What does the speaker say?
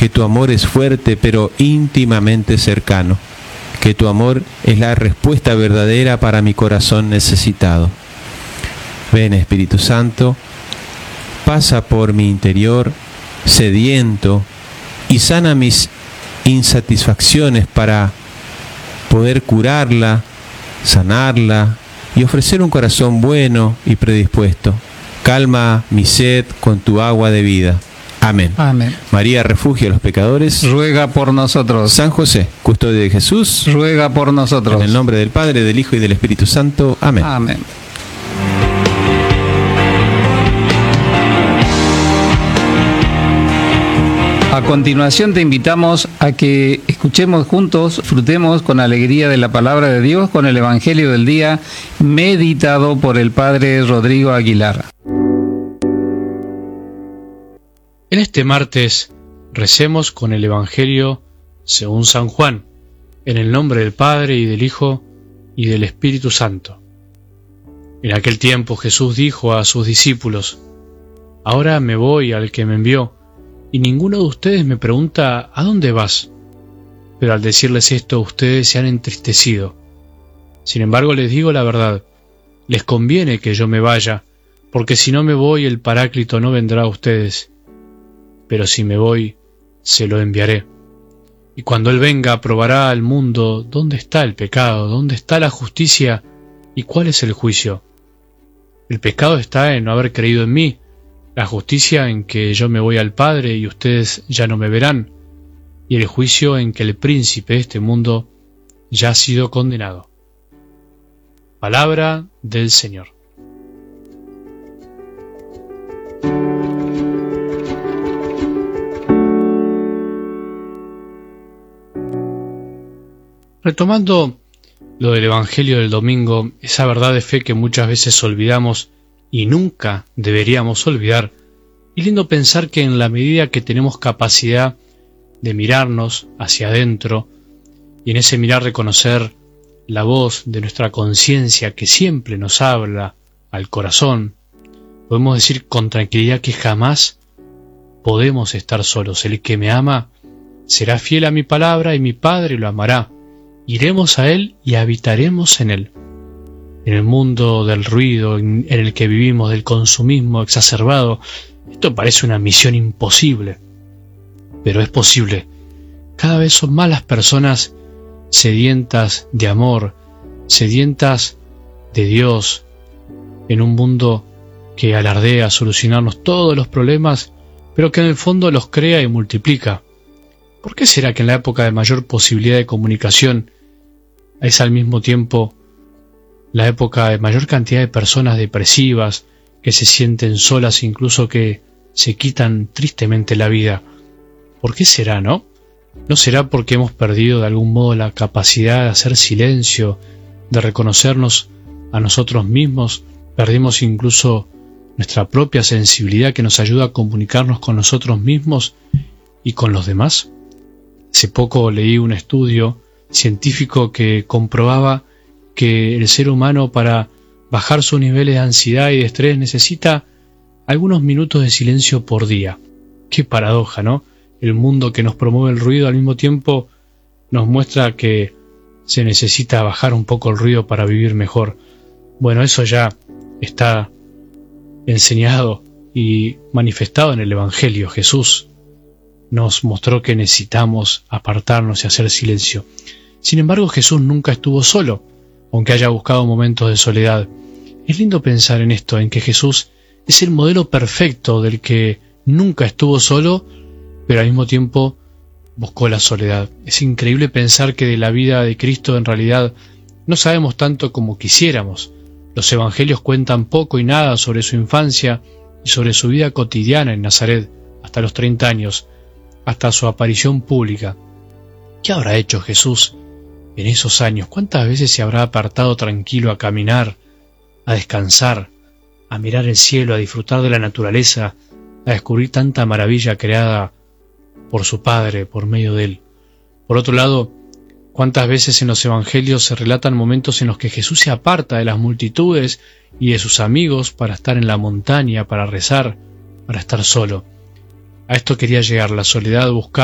que tu amor es fuerte pero íntimamente cercano, que tu amor es la respuesta verdadera para mi corazón necesitado. Ven, Espíritu Santo, pasa por mi interior sediento y sana mis insatisfacciones para poder curarla, sanarla y ofrecer un corazón bueno y predispuesto. Calma mi sed con tu agua de vida. Amén. Amén. María, refugio a los pecadores, Ruega por nosotros. San José, custodio de Jesús, Ruega por nosotros. en el nombre del Padre, del Hijo y del Espíritu Santo. Amén. Amén. A continuación te invitamos a que escuchemos juntos, disfrutemos con alegría de la palabra de Dios con el Evangelio del día meditado por el Padre Rodrigo Aguilar. En este martes recemos con el Evangelio según San Juan, en el nombre del Padre y del Hijo y del Espíritu Santo. En aquel tiempo Jesús dijo a sus discípulos: Ahora me voy al que me envió, y ninguno de ustedes me pregunta ¿a dónde vas? Pero al decirles esto ustedes se han entristecido. Sin embargo les digo la verdad, les conviene que yo me vaya, porque si no me voy el Paráclito no vendrá a ustedes. Pero si me voy, se lo enviaré. Y cuando Él venga probará al mundo dónde está el pecado, dónde está la justicia y cuál es el juicio. El pecado está en no haber creído en mí, la justicia en que yo me voy al Padre y ustedes ya no me verán, y el juicio en que el príncipe de este mundo ya ha sido condenado. Palabra del Señor. Retomando lo del Evangelio del domingo, esa verdad de fe que muchas veces olvidamos y nunca deberíamos olvidar, es lindo pensar que en la medida que tenemos capacidad de mirarnos hacia adentro y en ese mirar reconocer la voz de nuestra conciencia que siempre nos habla al corazón, podemos decir con tranquilidad que jamás podemos estar solos. El que me ama será fiel a mi palabra y mi Padre lo amará. Iremos a Él y habitaremos en Él. En el mundo del ruido en el que vivimos, del consumismo exacerbado, esto parece una misión imposible, pero es posible. Cada vez son más las personas sedientas de amor, sedientas de Dios, en un mundo que alardea solucionarnos todos los problemas, pero que en el fondo los crea y multiplica. ¿Por qué será que en la época de mayor posibilidad de comunicación es al mismo tiempo la época de mayor cantidad de personas depresivas, que se sienten solas, incluso que se quitan tristemente la vida? ¿Por qué será, no? ¿No será porque hemos perdido de algún modo la capacidad de hacer silencio, de reconocernos a nosotros mismos? Perdimos incluso nuestra propia sensibilidad que nos ayuda a comunicarnos con nosotros mismos y con los demás. Hace poco leí un estudio científico que comprobaba que el ser humano, para bajar sus niveles de ansiedad y de estrés, necesita algunos minutos de silencio por día. Qué paradoja, ¿no? El mundo que nos promueve el ruido al mismo tiempo nos muestra que se necesita bajar un poco el ruido para vivir mejor. Bueno, eso ya está enseñado y manifestado en el Evangelio. Jesús nos mostró que necesitamos apartarnos y hacer silencio. Sin embargo, Jesús nunca estuvo solo, aunque haya buscado momentos de soledad. Es lindo pensar en esto, en que Jesús es el modelo perfecto del que nunca estuvo solo, pero al mismo tiempo buscó la soledad. Es increíble pensar que de la vida de Cristo en realidad no sabemos tanto como quisiéramos. Los evangelios cuentan poco y nada sobre su infancia y sobre su vida cotidiana en Nazaret, hasta los 30 años, hasta su aparición pública. ¿Qué habrá hecho Jesús en esos años? ¿Cuántas veces se habrá apartado tranquilo a caminar, a descansar, a mirar el cielo, a disfrutar de la naturaleza, a descubrir tanta maravilla creada por su Padre, por medio de Él? Por otro lado, ¿cuántas veces en los evangelios se relatan momentos en los que Jesús se aparta de las multitudes y de sus amigos para estar en la montaña, para rezar, para estar solo? A esto quería llegar, la soledad buscada